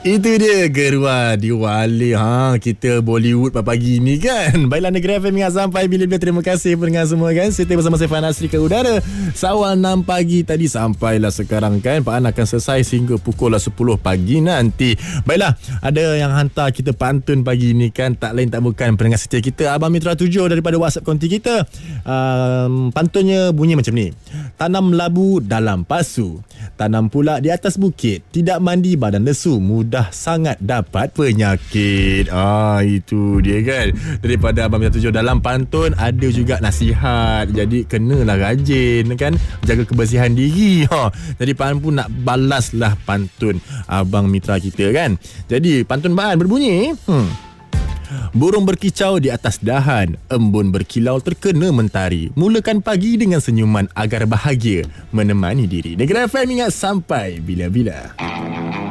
Itu dia geruan diwali kita Bollywood pagi ni kan. Baiklah, Negeri FM ingat sampai bila-bila. Terima kasih pendengar semua kan. Setia bersama saya Fan Asri ke udara. Sawal 6 pagi tadi sampailah sekarang kan. Pak An akan selesai sehingga pukul 10 pagi nanti. Baiklah, ada yang hantar kita pantun pagi ni kan. Tak lain tak bukan pendengar setia kita Abang Mitra 7 daripada WhatsApp konti kita. Pantunnya bunyi macam ni. Tanam labu dalam pasu, tanam pula di atas bukit, tidak mandi badan lesu, mudah sangat dapat penyakit. Itu dia kan. Daripada Abang Mitra 7 dalam pantun ada juga nasihat. Jadi kenalah rajin kan, jaga kebersihan diri. Jadi Pak An pun nak balaslah pantun Abang Mitra kita kan. Jadi pantun Pak An berbunyi, burung berkicau di atas dahan, embun berkilau terkena mentari. Mulakan pagi dengan senyuman agar bahagia menemani diri. Negeri FM ingat sampai bila-bila.